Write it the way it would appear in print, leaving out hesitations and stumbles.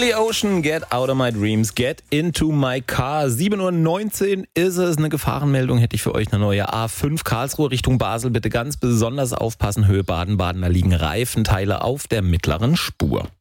Billy Ocean, Get Out of My Dreams, Get Into My Car. 7:19 Uhr ist es. Eine Gefahrenmeldung hätte ich für euch. Eine neue A5 Karlsruhe Richtung Basel. Bitte ganz besonders aufpassen. Höhe Baden-Baden, da liegen Reifenteile auf der mittleren Spur.